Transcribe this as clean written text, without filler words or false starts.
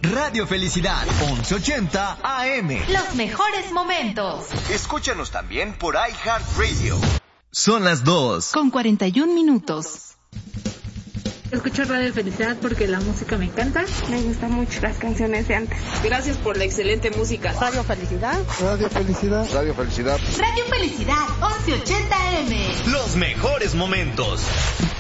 Radio Felicidad, 1180 AM. Los mejores momentos. Escúchanos también por iHeartRadio. Son las 2:41. Escucho Radio Felicidad porque la música me encanta. Me gustan mucho las canciones de antes. Gracias por la excelente música. Radio Felicidad. Radio Felicidad. Radio Felicidad. Radio Felicidad, 1180 AM. Los mejores momentos.